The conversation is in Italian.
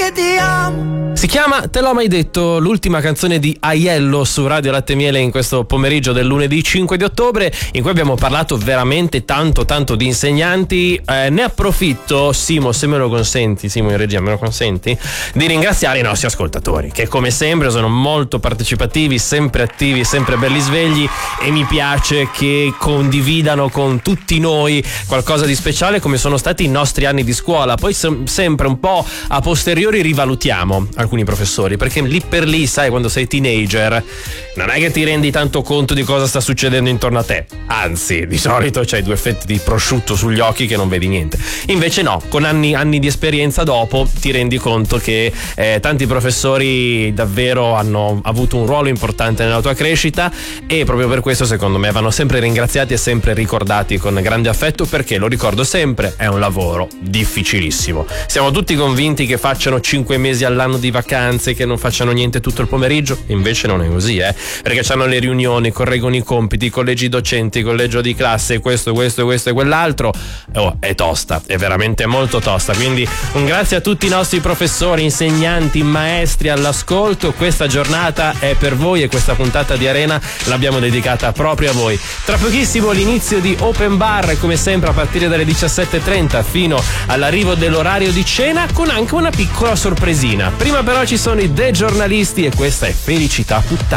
che ti amo. Si chiama Te l'ho mai detto, l'ultima canzone di Aiello su Radio Latte e Miele in questo pomeriggio del lunedì 5 di ottobre, in cui abbiamo parlato veramente tanto di insegnanti. Ne approfitto, Simo, se me lo consenti, Simo in regia, me lo consenti, di ringraziare i nostri ascoltatori, che come sempre sono molto partecipativi, sempre attivi, sempre belli svegli, e mi piace che condividano con tutti noi qualcosa di speciale, come sono stati i nostri anni di scuola. Poi sempre un po' a posteriori rivalutiamo alcuni professori, perché lì per lì, sai, quando sei teenager non è che ti rendi tanto conto di cosa sta succedendo intorno a te, anzi di solito c'hai due fetti di prosciutto sugli occhi che non vedi niente. Invece no, con anni di esperienza dopo ti rendi conto che tanti professori davvero hanno avuto un ruolo importante nella tua crescita, e proprio per questo secondo me vanno sempre ringraziati e sempre ricordati con grande affetto, perché lo ricordo sempre, è un lavoro difficilissimo. Siamo tutti convinti che facciano 5 mesi all'anno di vacanze, che non facciano niente tutto il pomeriggio, invece non è così, perché hanno le riunioni, correggono i compiti, i collegi docenti, collegio di classe, questo e quell'altro. È tosta, è veramente molto tosta. Quindi un grazie a tutti i nostri professori, insegnanti, maestri all'ascolto. Questa giornata è per voi e questa puntata di Arena l'abbiamo dedicata proprio a voi. Tra pochissimo l'inizio di Open Bar, come sempre a partire dalle 17:30 fino all'arrivo dell'orario di cena, con anche una piccola sorpresina. Prima però ci sono i The Giornalisti e questa è Felicità Puttana.